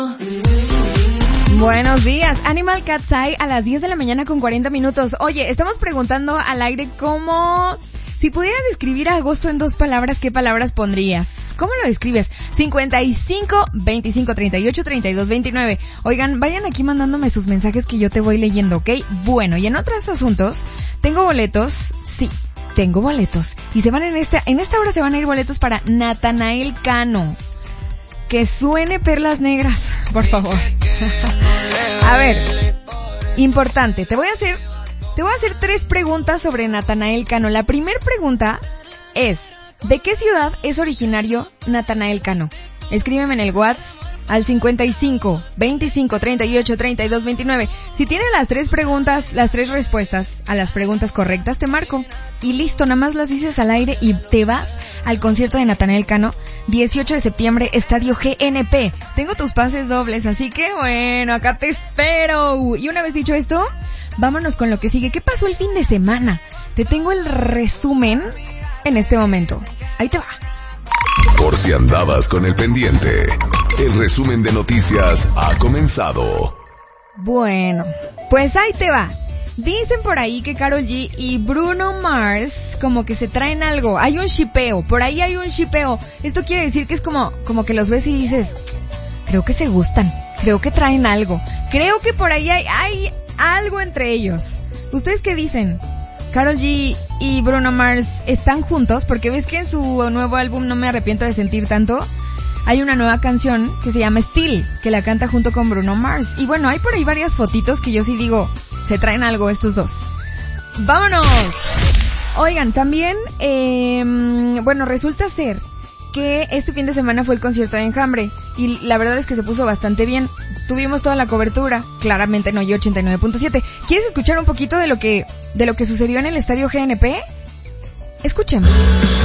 Buenos días, Animal Cat's Eye a las 10 de la mañana con 40 minutos. Oye, estamos preguntando al aire cómo... Si pudieras describir a agosto en 2 palabras, ¿qué palabras pondrías? ¿Cómo lo describes? 55 25 38 32 29. Oigan, vayan aquí mandándome sus mensajes que yo te voy leyendo, ¿ok? Bueno, y en otros asuntos, tengo boletos, sí, tengo boletos. Y se van en esta hora se van a ir boletos para Natanael Cano. Que suene Perlas Negras, por favor. A ver, importante, te voy a hacer 3 preguntas sobre Natanael Cano. La primera pregunta es, ¿de qué ciudad es originario Natanael Cano? Escríbeme en el WhatsApp al 55 25 38 32 29. Si tienes las 3 preguntas, las 3 respuestas a las preguntas correctas, te marco. Y listo, nada más las dices al aire y te vas al concierto de Natanael Cano, 18 de septiembre, Estadio GNP. Tengo tus pases dobles, así que bueno, acá te espero. Y una vez dicho esto, vámonos con lo que sigue. ¿Qué pasó el fin de semana? Te tengo el resumen en este momento. Ahí te va. Por si andabas con el pendiente, el resumen de noticias ha comenzado. Bueno, pues ahí te va. Dicen por ahí que Karol G y Bruno Mars como que se traen algo. Hay un shipeo, por ahí hay un shipeo. Esto quiere decir que es como que los ves y dices, creo que se gustan, creo que traen algo. Creo que por ahí hay algo entre ellos. ¿Ustedes qué dicen? Karol G y Bruno Mars están juntos porque ves que en su nuevo álbum No Me Arrepiento de Sentir Tanto hay una nueva canción que se llama Still, que la canta junto con Bruno Mars. Y bueno, hay por ahí varias fotitos que yo sí digo, se traen algo estos dos. ¡Vámonos! Oigan, también, bueno, resulta ser que este fin de semana fue el concierto de Enjambre y la verdad es que se puso bastante bien. Tuvimos toda la cobertura, claramente no, yo 89.7. ¿Quieres escuchar un poquito de lo que sucedió en el Estadio GNP? Escuchemos.